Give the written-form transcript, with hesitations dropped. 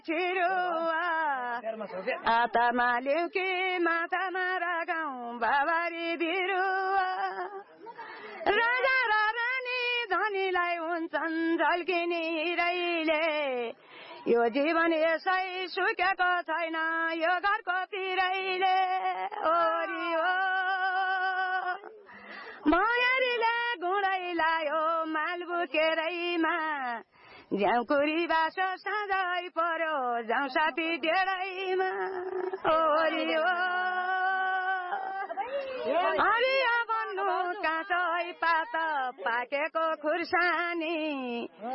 छिरुवा आतामा ल्याउकी माथामा रागाउँ बाबारी बिरुवा राजा र रानी धनीलाई हुन्छन् झल्किने हिरैले यो जीवन यसै सुकेको छैन यो घरको पिरैले ओरी हो भयरीले गुडै लायो माल बुकेरैमा झ्याउकुरी बासो साँझै पर्यो जाउँ साथी डेढैमा ओरी हो हरिया बन्नु काँचै पात पाकेको खुर्सानी